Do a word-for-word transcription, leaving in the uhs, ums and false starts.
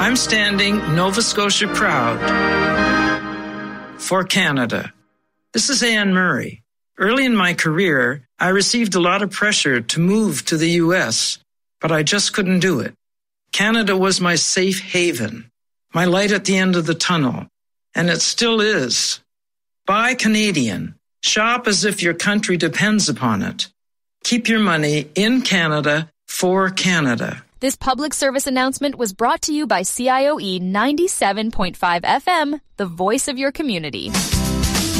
I'm standing Nova Scotia proud for Canada. This is Anne Murray. Early in my career, I received a lot of pressure to move to the U S, but I just couldn't do it. Canada was my safe haven, my light at the end of the tunnel, and it still is. Buy Canadian. Shop as if your country depends upon it. Keep your money in Canada for Canada. This public service announcement was brought to you by C I O E ninety-seven point five F M, the voice of your community.